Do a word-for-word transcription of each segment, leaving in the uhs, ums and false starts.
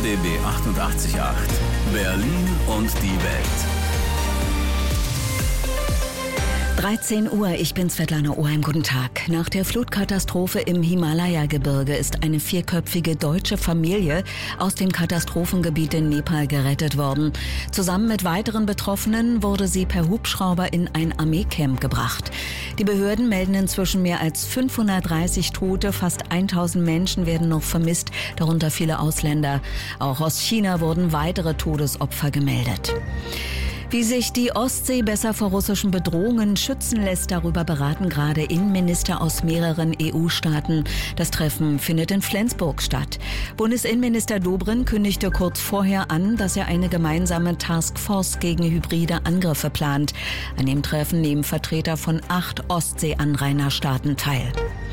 B B achtundachtzig Komma acht. Berlin und die Welt. dreizehn Uhr, ich bin Svetlana Oheim, guten Tag. Nach der Flutkatastrophe im Himalaya-Gebirge ist eine vierköpfige deutsche Familie aus dem Katastrophengebiet in Nepal gerettet worden. Zusammen mit weiteren Betroffenen wurde sie per Hubschrauber in ein Armeecamp gebracht. Die Behörden melden inzwischen mehr als fünfhundertdreißig Tote, fast tausend Menschen werden noch vermisst, darunter viele Ausländer. Auch aus China wurden weitere Todesopfer gemeldet. Wie sich die Ostsee besser vor russischen Bedrohungen schützen lässt, darüber beraten gerade Innenminister aus mehreren E U-Staaten. Das Treffen findet in Flensburg statt. Bundesinnenminister Dobrindt kündigte kurz vorher an, dass er eine gemeinsame Taskforce gegen hybride Angriffe plant. An dem Treffen nehmen Vertreter von acht Ostsee-Anrainerstaaten teil.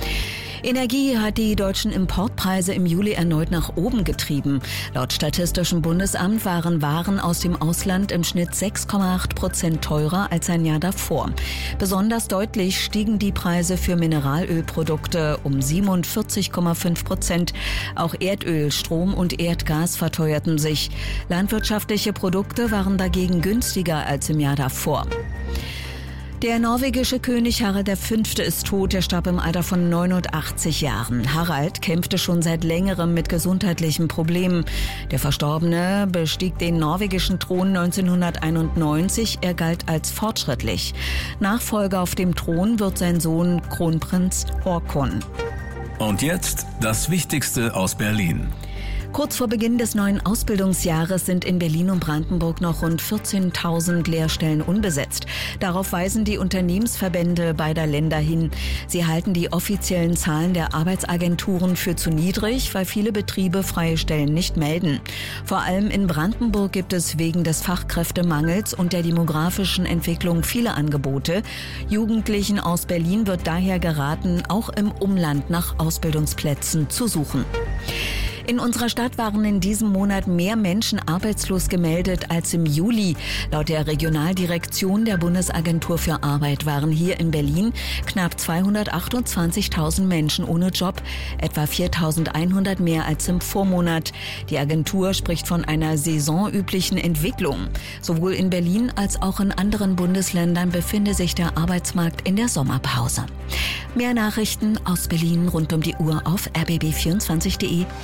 Energie hat die deutschen Importpreise im Juli erneut nach oben getrieben. Laut Statistischem Bundesamt waren Waren aus dem Ausland im Schnitt sechs Komma acht Prozent teurer als ein Jahr davor. Besonders deutlich stiegen die Preise für Mineralölprodukte um siebenundvierzig Komma fünf Prozent. Auch Erdöl, Strom und Erdgas verteuerten sich. Landwirtschaftliche Produkte waren dagegen günstiger als im Jahr davor. Der norwegische König Harald der Fünfte ist tot. Er starb im Alter von neunundachtzig Jahren. Harald kämpfte schon seit längerem mit gesundheitlichen Problemen. Der Verstorbene bestieg den norwegischen Thron neunzehnhunderteinundneunzig. Er galt als fortschrittlich. Nachfolger auf dem Thron wird sein Sohn Kronprinz Haakon. Und jetzt das Wichtigste aus Berlin. Kurz vor Beginn des neuen Ausbildungsjahres sind in Berlin und Brandenburg noch rund vierzehntausend Lehrstellen unbesetzt. Darauf weisen die Unternehmensverbände beider Länder hin. Sie halten die offiziellen Zahlen der Arbeitsagenturen für zu niedrig, weil viele Betriebe freie Stellen nicht melden. Vor allem in Brandenburg gibt es wegen des Fachkräftemangels und der demografischen Entwicklung viele Angebote. Jugendlichen aus Berlin wird daher geraten, auch im Umland nach Ausbildungsplätzen zu suchen. In unserer Stadt waren in diesem Monat mehr Menschen arbeitslos gemeldet als im Juli. Laut der Regionaldirektion der Bundesagentur für Arbeit waren hier in Berlin knapp zweihundertachtundzwanzigtausend Menschen ohne Job, etwa viertausendeinhundert mehr als im Vormonat. Die Agentur spricht von einer saisonüblichen Entwicklung. Sowohl in Berlin als auch in anderen Bundesländern befinde sich der Arbeitsmarkt in der Sommerpause. Mehr Nachrichten aus Berlin rund um die Uhr auf r b b vierundzwanzig punkt de.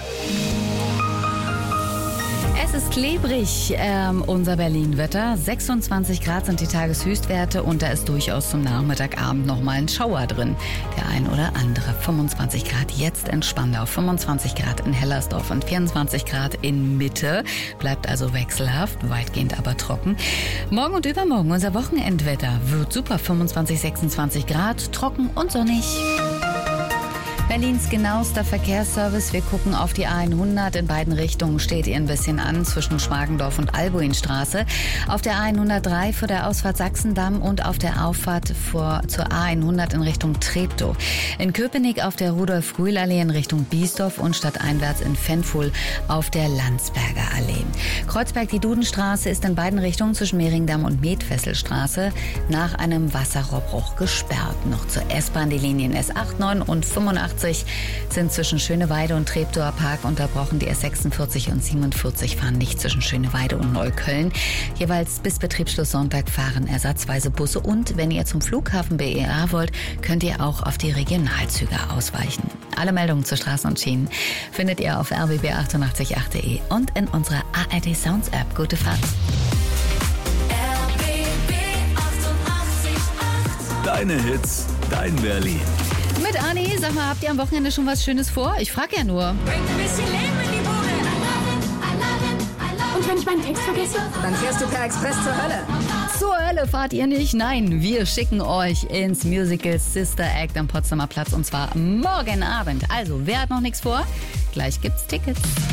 Es ist klebrig, ähm, unser Berlin-Wetter. sechsundzwanzig Grad sind die Tageshöchstwerte und da ist durchaus zum Nachmittagabend noch mal ein Schauer drin. Der ein oder andere. fünfundzwanzig Grad jetzt in Spandau, fünfundzwanzig Grad in Hellersdorf und vierundzwanzig Grad in Mitte. Bleibt also wechselhaft, weitgehend aber trocken. Morgen und übermorgen unser Wochenendwetter wird super. fünfundzwanzig, sechsundzwanzig Grad, trocken und sonnig. Berlins genauester Verkehrsservice. Wir gucken auf die A hundert. In beiden Richtungen steht ihr ein bisschen an zwischen Schmargendorf und Albuinstraße. Auf der A hundertdrei vor der Ausfahrt Sachsendamm und auf der Auffahrt vor, zur A hundert in Richtung Treptow. In Köpenick auf der Rudolf-Rühl-Allee in Richtung Biesdorf und stadteinwärts in Fenfuhl auf der Landsberger Allee. Kreuzberg, die Dudenstraße ist in beiden Richtungen zwischen Mehringdamm und Medfesselstraße nach einem Wasserrohrbruch gesperrt. Noch zur S-Bahn die Linien S acht, neun und fünfundachtzig sind zwischen Schöneweide und Treptower Park unterbrochen. Die S sechsundvierzig und siebenundvierzig fahren nicht zwischen Schöneweide und Neukölln. Jeweils bis Betriebsschluss Sonntag fahren ersatzweise Busse. Und wenn ihr zum Flughafen B E R wollt, könnt ihr auch auf die Regionalzüge ausweichen. Alle Meldungen zu Straßen und Schienen findet ihr auf r b b achtundachtzig punkt acht punkt de und in unserer A R D Sounds App. Gute Fahrt. R B B achtundachtzig Komma acht. Deine Hits, dein Berlin. Mit Anni, sag mal, habt ihr am Wochenende schon was Schönes vor? Ich frag ja nur. Bringt ein bisschen Leben in die Bude. I love it, I love it, I love it. Und wenn ich meinen Text vergesse? Dann fährst du per Express zur Hölle. Zur Hölle fahrt ihr nicht? Nein, wir schicken euch ins Musical Sister Act am Potsdamer Platz und zwar morgen Abend. Also, wer hat noch nichts vor? Gleich gibt's Tickets.